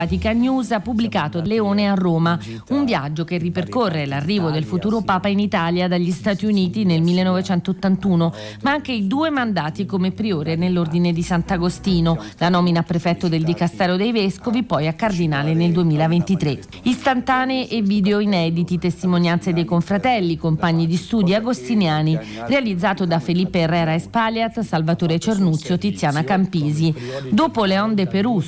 Vatican News ha pubblicato Leone a Roma, un viaggio che ripercorre l'arrivo del futuro Papa in Italia dagli Stati Uniti nel 1981, ma anche i 2 mandati come priore nell'Ordine di Sant'Agostino, la nomina a prefetto del Dicastero dei Vescovi, poi a cardinale nel 2023. Istantanee e video inediti, testimonianze dei confratelli, compagni di studi agostiniani, realizzato da Felipe Herrera Espaliat, Salvatore Cernuzio, Tiziana Campisi. Dopo Leon de Perù,